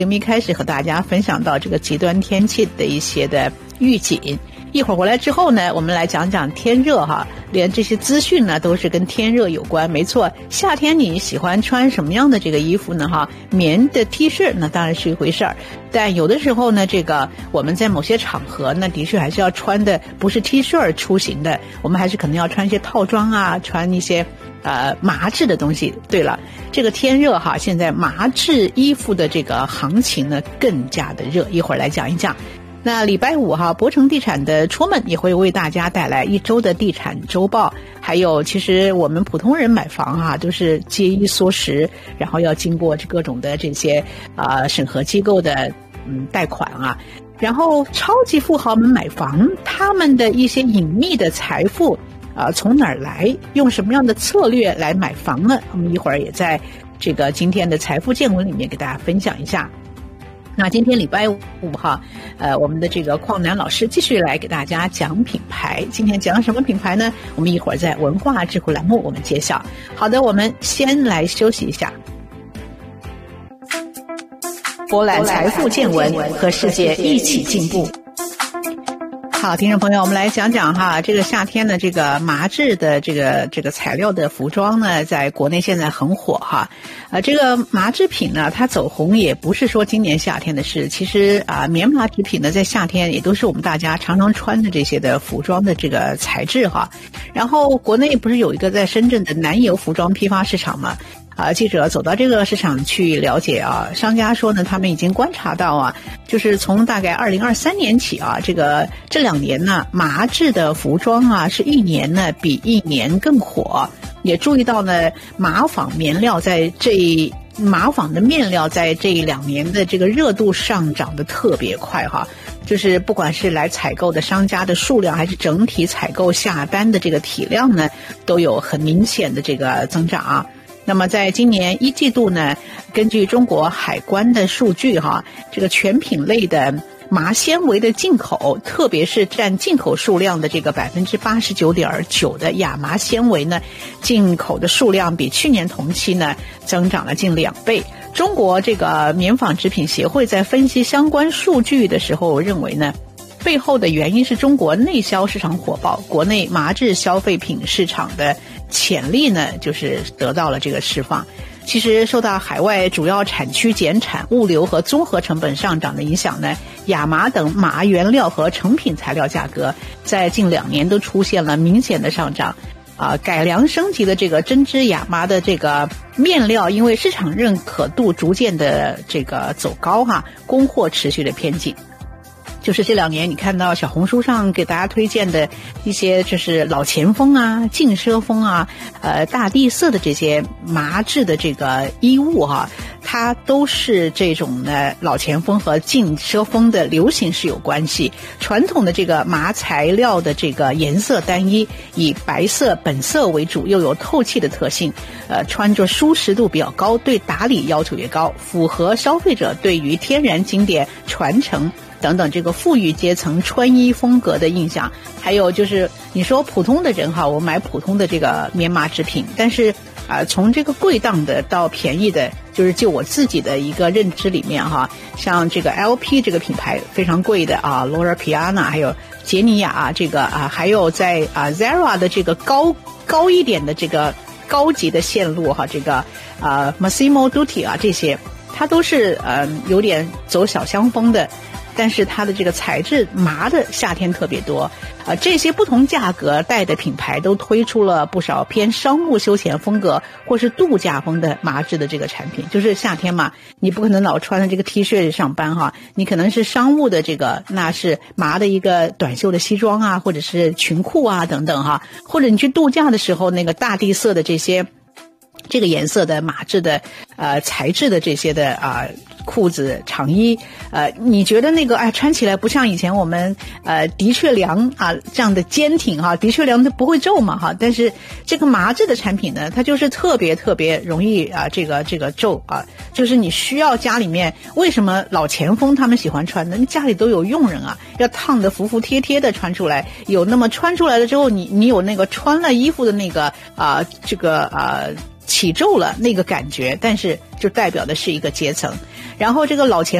节目一开始和大家分享到这个极端天气的一些的预警，一会儿回来之后呢，我们来讲讲天热哈，连这些资讯呢都是跟天热有关。没错，夏天你喜欢穿什么样的这个衣服呢？哈，棉的 T 恤那当然是一回事儿，但有的时候呢，这个我们在某些场合呢，的确还是要穿的不是 T 恤出行的，我们还是可能要穿一些套装啊，穿一些麻质的东西。对了，这个天热哈，现在麻质衣服的这个行情呢更加的热，一会儿来讲一讲。那礼拜五哈，博诚地产的出门也会为大家带来一周的地产周报，还有其实我们普通人买房啊，都是节衣缩食，然后要经过各种的这些审核机构的贷款啊，然后超级富豪们买房，他们的一些隐秘的财富从哪儿来，用什么样的策略来买房呢？我们一会儿也在这个今天的财富见闻里面给大家分享一下。那今天礼拜五哈，我们的这个邝楠老师继续来给大家讲品牌。今天讲什么品牌呢？我们一会儿在文化智库栏目我们揭晓。好的，我们先来休息一下，博览财富见闻，和世界一起进步。好，听众朋友，我们来讲讲哈，这个夏天的这个麻质的这个材料的服装呢，在国内现在很火哈。这个麻制品呢，它走红也不是说今年夏天的事，其实棉麻制品呢，在夏天也都是我们大家常常穿的这些的服装的这个材质哈。然后国内不是有一个在深圳的南油服装批发市场吗？记者走到这个市场去了解啊，商家说呢，他们已经观察到啊，就是从大概2023年起啊，这2年呢，麻质的服装啊，是一年呢比一年更火。也注意到呢，麻纺的面料在这2年的这个热度上涨的特别快哈，就是不管是来采购的商家的数量，还是整体采购下单的这个体量呢，都有很明显的这个增长啊。那么在今年1季度呢，根据中国海关的数据哈，这个全品类的麻纤维的进口，特别是占进口数量的这个89.9%的亚麻纤维呢，进口的数量比去年同期呢增长了近2倍。中国这个棉纺织品协会在分析相关数据的时候认为呢，背后的原因是中国内销市场火爆，国内麻质消费品市场的潜力呢就是得到了这个释放。其实受到海外主要产区减产、物流和综合成本上涨的影响呢，亚麻等麻原料和成品材料价格在近2年都出现了明显的上涨。改良升级的这个针织亚麻的这个面料，因为市场认可度逐渐的这个走高哈，供货持续的偏紧。就是这2年你看到小红书上给大家推荐的一些就是老钱风啊、劲奢风啊、大地色的这些麻质的这个衣物哈，它都是这种呢老钱风和劲奢风的流行是有关系。传统的这个麻材料的这个颜色单一，以白色本色为主，又有透气的特性，穿着舒适度比较高，对打理要求也高，符合消费者对于天然经典传承等等这个富裕阶层穿衣风格的印象。还有就是你说普通的人哈，我买普通的这个棉麻制品，但是从这个贵档的到便宜的，就是就我自己的一个认知里面哈，像这个 LP 这个品牌非常贵的Loro Piana， 还有杰尼亚这个还有在Zara 的这个高一点的这个高级的线路哈，这个Massimo Dutti 这些它都是有点走小香风的，但是它的这个材质麻的夏天特别多。这些不同价格带的品牌都推出了不少偏商务休闲风格或是度假风的麻质的这个产品。就是夏天嘛，你不可能老穿的这个 T 恤上班哈，你可能是商务的这个，那是麻的一个短袖的西装啊，或者是裙裤啊等等哈，或者你去度假的时候那个大地色的这些这个颜色的麻质的材质的这些的裤子长衣，你觉得那个穿起来不像以前我们的确良这样的坚挺哈，的确良它不会皱嘛哈，但是这个麻质的产品呢，它就是特别特别容易这个皱就是你需要家里面，为什么老前锋他们喜欢穿的？你家里都有佣人要烫得服服帖帖的穿出来，有那么穿出来了之后，你有那个穿了衣服的那个起皱了那个感觉，但是就代表的是一个阶层。 然后这个老钱